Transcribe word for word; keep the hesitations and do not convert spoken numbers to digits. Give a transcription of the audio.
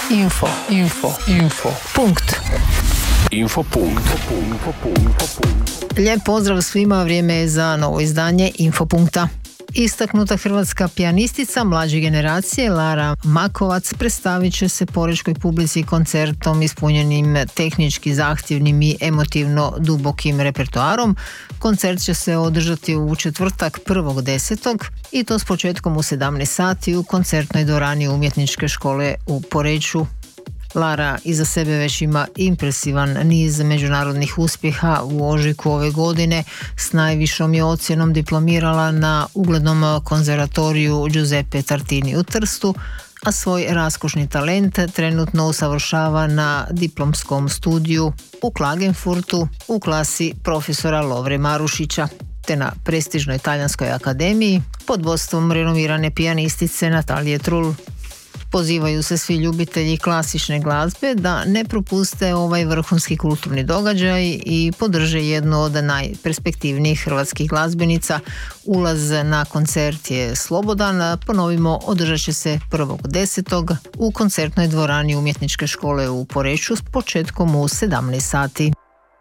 Info, info, info. Punkt. Info punkt. Lijep pozdrav svima, vrijeme je za novo izdanje Info punkta. Istaknuta hrvatska pijanistica mlađe generacije Lara Makovac predstavit će se porečkoj publici koncertom ispunjenim tehnički zahtjevnim i emotivno dubokim repertoarom. Koncert će se održati u četvrtak prvog desetog i to s početkom u sedamnaest sati u koncertnoj dvorani Umjetničke škole u Poreču. Lara iza sebe već ima impresivan niz međunarodnih uspjeha. U ožujku ove godine s najvišom je ocjenom diplomirala na uglednom konzervatoriju Giuseppe Tartini u Trstu, a svoj raskošni talent trenutno usavršava na diplomskom studiju u Klagenfurtu u klasi profesora Lovre Marušića, te na prestižnoj Talijanskoj akademiji pod vodstvom renomirane pijanistice Natalije Trull. Pozivaju se svi ljubitelji klasične glazbe da ne propuste ovaj vrhunski kulturni događaj i podrže jednu od najperspektivnijih hrvatskih glazbenica. Ulaz na koncert je slobodan, ponovimo, održat će se prvog desetog u koncertnoj dvorani Umjetničke škole u Poreču s početkom u sedamnaest sati.